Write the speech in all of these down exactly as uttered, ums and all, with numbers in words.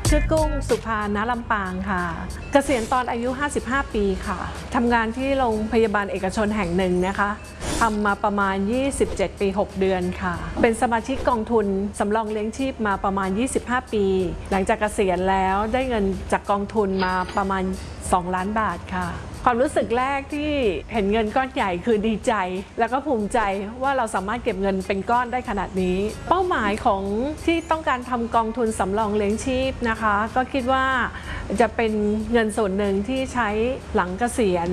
ชื่อกุ้งสุภาณลำปางค่ะเกษียณตอนอายุห้าสิบห้าปีค่ะทำงานที่โรงพยาบาลเอกชนแห่งหนึ่งนะคะทำมาประมาณยี่สิบเจ็ดปีหกเดือนค่ะเป็นสมาชิกกองทุนสำรองเลี้ยงชีพมาประมาณยี่สิบห้าปีหลังจากเกษียณแล้วได้เงินจากกองทุนมาประมาณสองล้านบาทค่ะความรู้สึกแรกที่เห็นเงินก้อนใหญ่คือดีใจแล้วก็ภูมิใจว่าเราสามารถเก็บเงินเป็นก้อนได้ขนาดนี้เป้าหมายของที่ต้องการทำกองทุนสำรองเลี้ยงชีพนะคะก็คิดว่าจะเป็นเงินส่วนหนึ่งที่ใช้หลังเกษียณ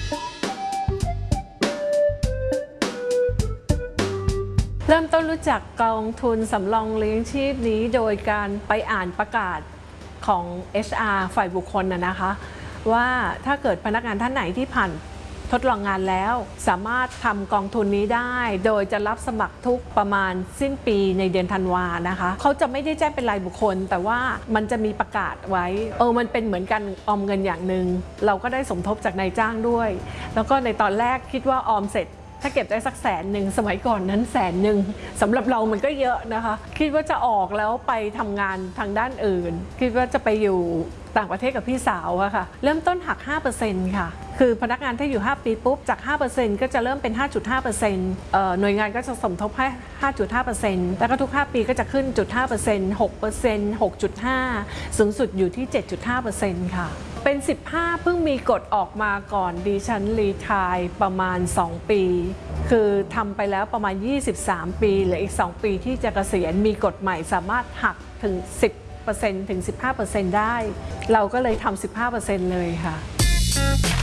เริ่มต้นรู้จักกองทุนสำรองเลี้ยงชีพนี้โดยการไปอ่านประกาศของ เอช อาร์ ฝ่ายบุคคลนะนะคะว่าถ้าเกิดพนักงานท่านไหนที่ผ่านทดลองงานแล้วสามารถทำกองทุนนี้ได้โดยจะรับสมัครทุกประมาณสิ้นปีในเดือนธันวานะคะเขาจะไม่ได้แจ้งเป็นรายบุคคลแต่ว่ามันจะมีประกาศไว้เออมันเป็นเหมือนกันออมเงินอย่างหนึ่งเราก็ได้สมทบจากนายจ้างด้วยแล้วก็ในตอนแรกคิดว่าออมเสร็จถ้าเก็บได้สักแสนหนึ่งสมัยก่อนนั้นแสนหนึ่งสำหรับเรามันก็เยอะนะคะคิดว่าจะออกแล้วไปทำงานทางด้านอื่นคิดว่าจะไปอยู่ต่างประเทศกับพี่สาวอะค่ะเริ่มต้นหัก ห้าเปอร์เซ็นต์ ค่ะคือพนักงานถ้าอยู่ห้าปีปุ๊บจาก ห้าเปอร์เซ็นต์ ก็จะเริ่มเป็น ห้าจุดห้าเปอร์เซ็นต์ เอ่อหน่วยงานก็จะสมทบให้ ห้าจุดห้าเปอร์เซ็นต์ แล้วก็ทุกห้าปีก็จะขึ้น จุดห้าเปอร์เซ็นต์ หกเปอร์เซ็นต์ หกจุดห้า สูงสุดอยู่ที่ เจ็ดจุดห้าเปอร์เซ็นต์ ค่ะเป็นสิบห้าเพิ่งมีกฎออกมาก่อนดิฉันรีไทร์ประมาณสองปีคือทำไปแล้วประมาณยี่สิบสามปีเหลืออีกสองปีที่จะเกษียณมีกฎใหม่สามารถหักถึงสิบเปอร์เซ็นต์ ถึง สิบห้าเปอร์เซ็นต์ ได้เราก็เลยทำ สิบห้าเปอร์เซ็นต์ เลยค่ะ